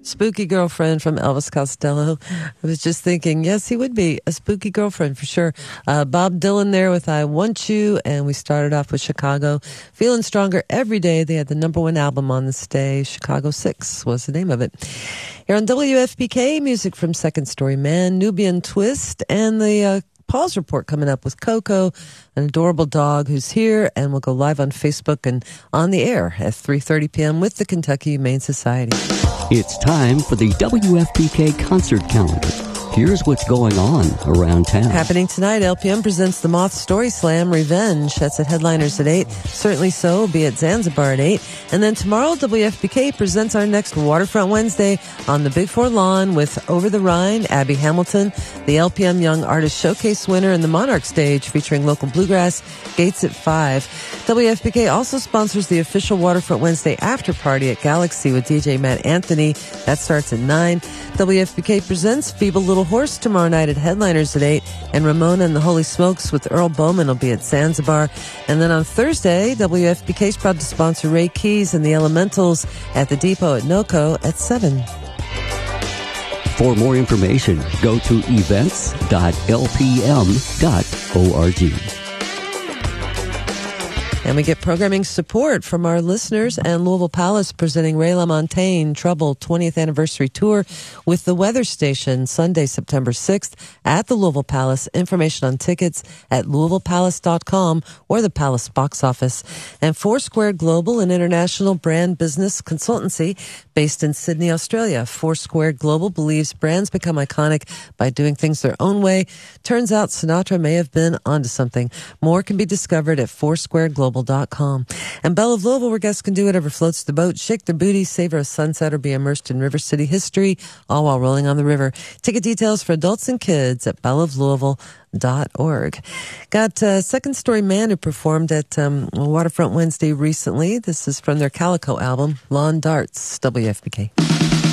Spooky Girlfriend from Elvis Costello. I was just thinking, yes, he would be a spooky girlfriend for sure. Bob Dylan there with I Want You, and we started off with Chicago. Feeling Stronger Every Day. They had the #1 album on this day. Chicago 6 was the name of it. Here on WFPK, music from Second Story Man, Nubian Twist, and the Pause Report coming up with Coco, an adorable dog who's here, and we'll go live on Facebook and on the air at 3:30 p.m. with the Kentucky Humane Society. It's time for the WFPK concert calendar. Here's what's going on around town. Happening tonight, LPM presents the Moth Story Slam Revenge. That's at Headliners at 8. Certainly So will be at Zanzibar at 8. And then tomorrow, WFPK presents our next Waterfront Wednesday on the Big Four lawn with Over the Rhine, Abby Hamilton, the LPM Young Artist Showcase winner, and the Monarch Stage featuring local bluegrass. Gates at 5. WFPK also sponsors the official Waterfront Wednesday after party at Galaxy with DJ Matt Anthony. That starts at 9. WFPK presents Feeble Little Horse tomorrow night at Headliners at 8, and Ramona and the Holy Smokes with Earl Bowman will be at Zanzibar. And then on Thursday, WFPK is proud to sponsor Ray Keys and the Elementals at the Depot at NOCO at 7. For more information, go to events.lpm.org. And we get programming support from our listeners and Louisville Palace presenting Ray LaMontagne Trouble 20th Anniversary Tour with the Weather Station Sunday, September 6th at the Louisville Palace. Information on tickets at LouisvillePalace.com or the Palace box office. And Foursquare Global, an international brand business consultancy based in Sydney, Australia. Foursquare Global believes brands become iconic by doing things their own way. Turns out Sinatra may have been onto something. More can be discovered at FoursquareGlobal.com. And Belle of Louisville, where guests can do whatever floats the boat, shake their booty, savor a sunset, or be immersed in River City history, all while rolling on the river. Ticket details for adults and kids at belleoflouisville.org. Got Second Story Man who performed at Waterfront Wednesday recently. This is from their Calico album, Lawn Darts, WFPK.